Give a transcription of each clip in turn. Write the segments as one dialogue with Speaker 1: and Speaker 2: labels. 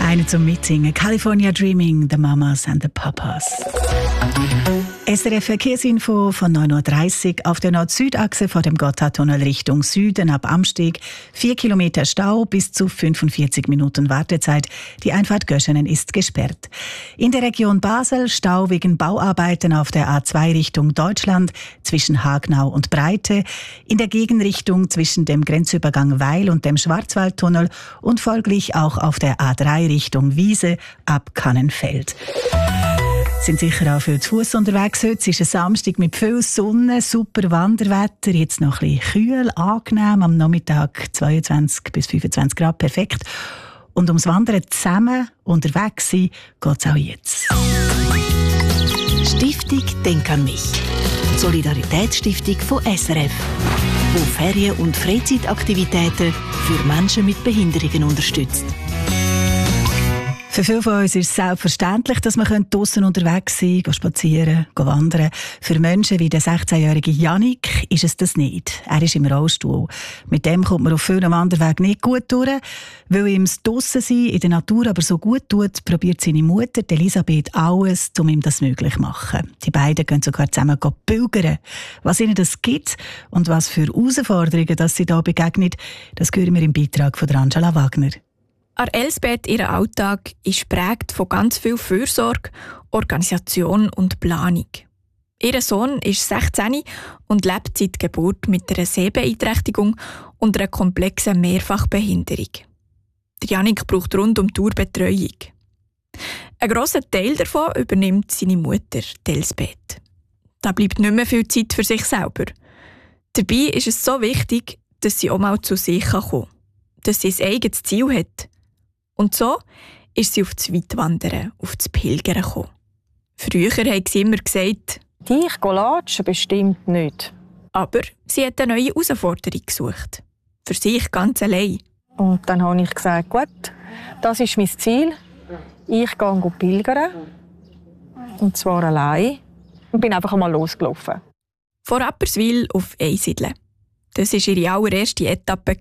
Speaker 1: Eine zum Mitsingen. California Dreaming, the Mamas and the Papas. SRF Verkehrsinfo von 9.30 Uhr auf der Nord-Süd-Achse vor dem Gotthardtunnel Richtung Süden ab Amsteg. 4 Kilometer Stau, bis zu 45 Minuten Wartezeit. Die Einfahrt Göschenen ist gesperrt. In der Region Basel Stau wegen Bauarbeiten auf der A2 Richtung Deutschland zwischen Hagnau und Breite. In der Gegenrichtung zwischen dem Grenzübergang Weil und dem Schwarzwaldtunnel und folglich auch auf der A3 Richtung Wiese ab Kannenfeld. Sind sicher auch für den Fuss unterwegs heute. Es ist ein Samstag mit viel Sonne, super Wanderwetter, jetzt noch ein bisschen kühl, angenehm, am Nachmittag 22 bis 25 Grad, perfekt. Und ums Wandern zusammen unterwegs sein, geht es auch jetzt.
Speaker 2: Stiftung Denk an mich. Die Solidaritätsstiftung von SRF, die Ferien- und Freizeitaktivitäten für Menschen mit Behinderungen unterstützt.
Speaker 1: Für viele von uns ist es selbstverständlich, dass man draussen unterwegs sein kann, spazieren, wandern. Für Menschen wie der 16-jährige Jannik ist es das nicht. Er ist im Rollstuhl. Mit dem kommt man auf vielen Wanderwegen nicht gut durch. Weil ihm das Draussen-Sein in der Natur aber so gut tut, probiert seine Mutter, Elisabeth, alles, um ihm das möglich zu machen. Die beiden gehen sogar zusammen pilgern. Was ihnen das gibt und was für Herausforderungen dass sie da begegnet, das hören wir im Beitrag von Angela Wagner.
Speaker 3: Elsbeth, ihr Alltag ist geprägt von ganz viel Fürsorge, Organisation und Planung. Ihr Sohn ist 16 und lebt seit Geburt mit einer Sehbeeinträchtigung und einer komplexen Mehrfachbehinderung. Der Jannik braucht rund um die Uhr Betreuung. Ein grosser Teil davon übernimmt seine Mutter, Elsbeth. Da bleibt nicht mehr viel Zeit für sich selber. Dabei ist es so wichtig, dass sie auch mal zu sich kommen kann, dass sie ein eigenes Ziel hat. Und so ist sie auf das Weitwandern, auf das Pilgern gekommen. Früher haben sie immer gesagt,
Speaker 4: dich latschen bestimmt nicht.
Speaker 3: Aber sie hat eine neue Herausforderung gesucht. Für sich ganz allein.
Speaker 4: Und dann habe ich gesagt, gut, das ist mein Ziel. Ich gehe pilgern. Und zwar allein. Und bin einfach einmal losgelaufen.
Speaker 3: Von Rapperswil auf Einsiedeln. Das war ihre allererste Etappe.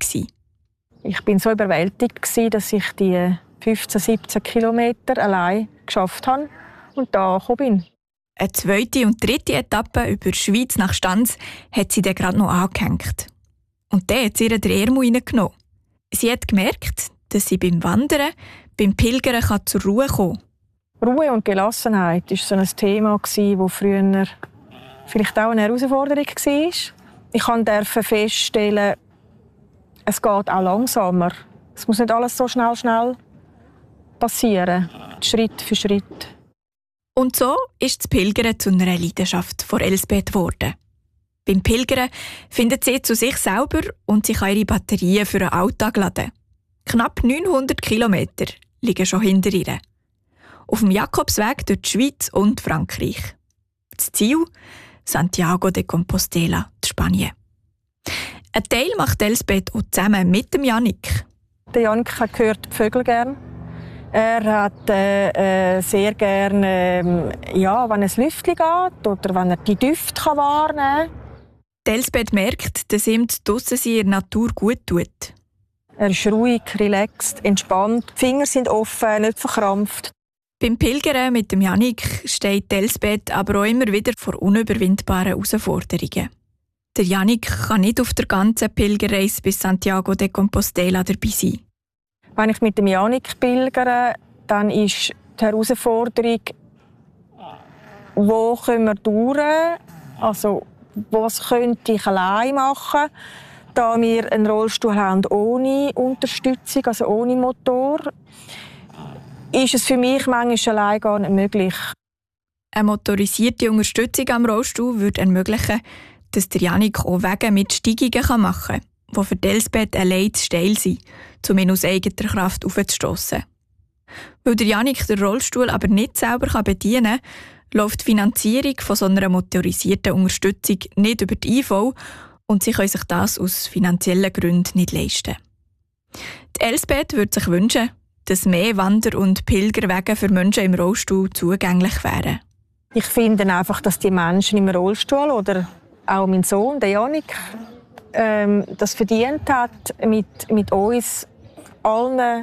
Speaker 4: Ich war so überwältigt, dass ich die 15, 17 Kilometer allein geschafft habe und da gekommen bin.
Speaker 3: Eine zweite und dritte Etappe über die Schweiz nach Stanz hat sie dann gerade noch angehängt. Und dann hat sie ihr den Ärmel reingenommen. Sie hat gemerkt, dass sie beim Wandern, beim Pilgern zur Ruhe kommen kann.
Speaker 4: Ruhe und Gelassenheit war so ein Thema, das früher vielleicht auch eine Herausforderung war. Ich durfte feststellen, es geht auch langsamer. Es muss nicht alles so schnell passieren. Schritt für Schritt.
Speaker 3: Und so ist das Pilgern zu einer Leidenschaft von Elsbeth geworden. Beim Pilgern findet sie zu sich selber und sie kann ihre Batterien für den Alltag laden. Knapp 900 Kilometer liegen schon hinter ihr. Auf dem Jakobsweg durch die Schweiz und Frankreich. Das Ziel? Santiago de Compostela, Spanien. Ein Teil macht Elsbeth auch zusammen mit dem Jannik.
Speaker 4: Der Jannik hört die Vögel gern. Er hat sehr gerne, wenn es Lüftchen geht oder wenn er die Düfte wahrnehmen kann.
Speaker 3: Elsbeth merkt, dass ihm das Draussen in der Natur gut tut.
Speaker 4: Er ist ruhig, relaxed, entspannt. Die Finger sind offen, nicht verkrampft.
Speaker 3: Beim Pilgern mit dem Jannik steht Elsbeth aber auch immer wieder vor unüberwindbaren Herausforderungen. Der Jannik kann nicht auf der ganzen Pilgerreise bis Santiago de Compostela dabei sein.
Speaker 4: Wenn ich mit dem Jannik pilgere, dann ist die Herausforderung, wo können wir durch? Also, was könnte ich allein machen, da wir einen Rollstuhl haben ohne Unterstützung, also ohne Motor, ist es für mich manchmal allein gar nicht möglich.
Speaker 3: Eine motorisierte Unterstützung am Rollstuhl würde ermöglichen, dass der Jannik auch Wege mit Steigungen machen kann, die für Elsbeth allein zu steil sind, um ihn aus eigener Kraft aufzustossen. Weil der Jannik den Rollstuhl aber nicht selber bedienen kann, läuft die Finanzierung von so einer motorisierten Unterstützung nicht über die IV und sie können sich das aus finanziellen Gründen nicht leisten. Die Elsbeth würde sich wünschen, dass mehr Wander- und Pilgerwege für Menschen im Rollstuhl zugänglich wären.
Speaker 4: Ich finde einfach, dass die Menschen im Rollstuhl oder auch mein Sohn, der Jannik, das verdient hat, mit uns allen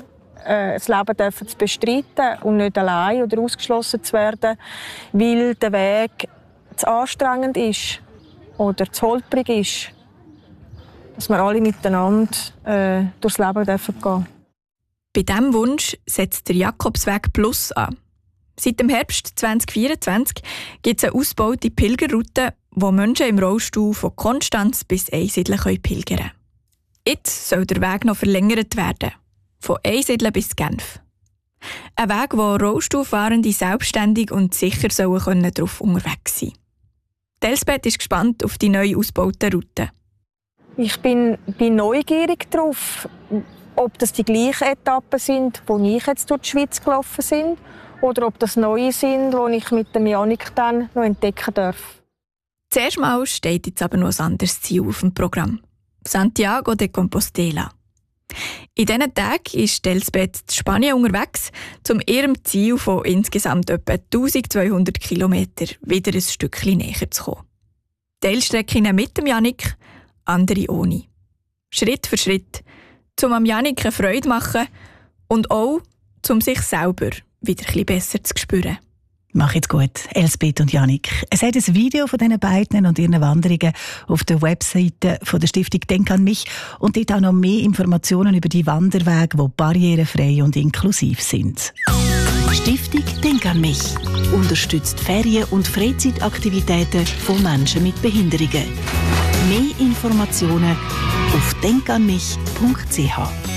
Speaker 4: das Leben zu bestreiten und nicht allein oder ausgeschlossen zu werden, weil der Weg zu anstrengend ist oder zu holprig ist. Dass wir alle miteinander durchs Leben gehen dürfen.
Speaker 3: Bei diesem Wunsch setzt der Jakobsweg Plus an. Seit dem Herbst 2024 gibt es eine ausgebaute Pilgerroute, wo Menschen im Rollstuhl von Konstanz bis Einsiedeln pilgern können. Jetzt soll der Weg noch verlängert werden. Von Einsiedeln bis Genf. Ein Weg, wo Rollstuhlfahrende selbstständig und sicher darauf unterwegs sein können. Elsbeth ist gespannt auf die neu ausgebauten Routen.
Speaker 4: Ich bin neugierig darauf, ob das die gleichen Etappen sind, die ich jetzt durch die Schweiz gelaufen bin, oder ob das neue sind, die ich mit dem Janik dann noch entdecken darf.
Speaker 3: Zuerst mal steht jetzt aber noch ein anderes Ziel auf dem Programm. Santiago de Compostela. In diesen Tagen ist Elsbeth in Spanien unterwegs, um ihrem Ziel von insgesamt etwa 1200 Kilometern wieder ein Stückchen näher zu kommen. Teilstrecken mit dem Janik, andere ohne. Schritt für Schritt, um am Janik eine Freude zu machen und auch, um sich selber wieder ein bisschen besser zu spüren.
Speaker 1: Mach jetzt gut, Elsbeth und Janik. Es hat ein Video von diesen beiden und ihren Wanderungen auf der Webseite von der Stiftung Denk an mich und dort auch noch mehr Informationen über die Wanderwege, die barrierefrei und inklusiv sind.
Speaker 2: Stiftung Denk an mich unterstützt Ferien- und Freizeitaktivitäten von Menschen mit Behinderungen. Mehr Informationen auf denkanmich.ch.